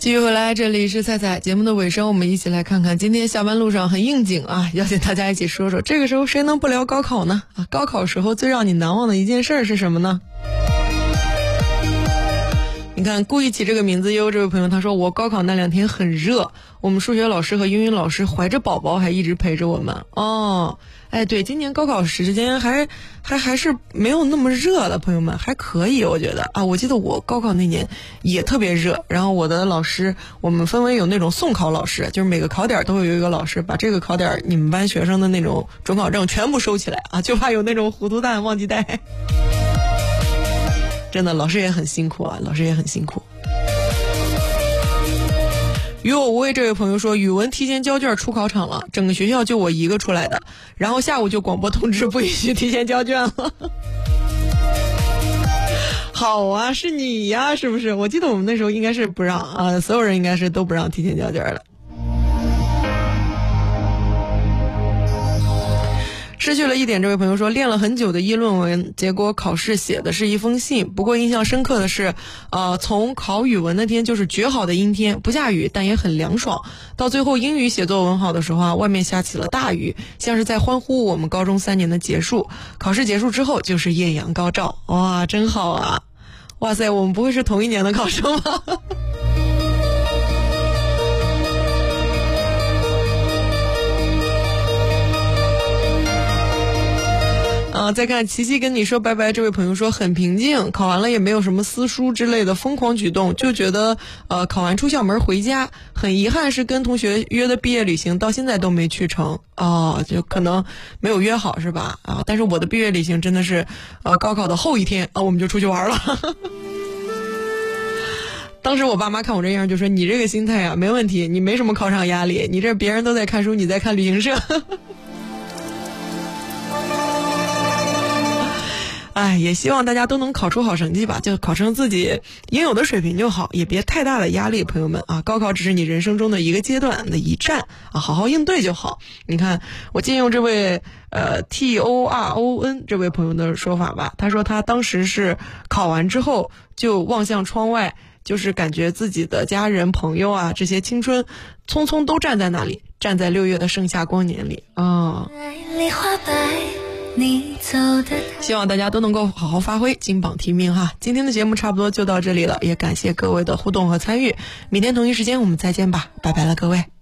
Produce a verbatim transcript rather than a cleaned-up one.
继续回来，这里是菜菜节目的尾声，我们一起来看看今天下班路上很应景啊，邀请大家一起说说，这个时候谁能不聊高考呢？啊，高考时候最让你难忘的一件事是什么呢？你看，故意起这个名字优这位朋友他说，我高考那两天很热，我们数学老师和英语老师怀着宝宝还一直陪着我们。哦，哎，对，今年高考时间还还还是没有那么热了，朋友们还可以，我觉得啊，我记得我高考那年也特别热，然后我的老师，我们分为有那种送考老师，就是每个考点都会有一个老师把这个考点你们班学生的那种准考证全部收起来啊，就怕有那种糊涂蛋忘记带。真的，老师也很辛苦啊，老师也很辛苦。与我无畏这位朋友说，语文提前交卷出考场了，整个学校就我一个出来的，然后下午就广播通知不允许提前交卷了。好啊，是你呀，是不是？我记得我们那时候应该是不让啊，所有人应该是都不让提前交卷的。失去了一点这位朋友说，练了很久的议论文，结果考试写的是一封信。不过印象深刻的是，呃，从考语文那天就是绝好的阴天，不下雨，但也很凉爽。到最后英语写作文好的时候啊，外面下起了大雨，像是在欢呼我们高中三年的结束。考试结束之后就是艳阳高照，哇，真好啊！哇塞，我们不会是同一年的考生吗？啊，再看琪琪跟你说拜拜，这位朋友说很平静，考完了也没有什么撕书之类的疯狂举动，就觉得呃考完出校门回家，很遗憾是跟同学约的毕业旅行到现在都没去成，哦，就可能没有约好是吧？啊，但是我的毕业旅行真的是呃高考的后一天啊，我们就出去玩了。当时我爸妈看我这样就说，你这个心态啊没问题，你没什么考场压力，你这别人都在看书，你在看旅行社。哎，也希望大家都能考出好成绩吧，就考成自己应有的水平就好，也别太大的压力，朋友们啊，高考只是你人生中的一个阶段的一站啊，好好应对就好。你看，我借用这位呃 T O R O N 这位朋友的说法吧，他说他当时是考完之后就望向窗外，就是感觉自己的家人朋友啊，这些青春匆匆都站在那里，站在六月的盛夏光年里啊。你走的，希望大家都能够好好发挥，金榜题名哈。今天的节目差不多就到这里了，也感谢各位的互动和参与。明天同一时间我们再见吧，拜拜了各位。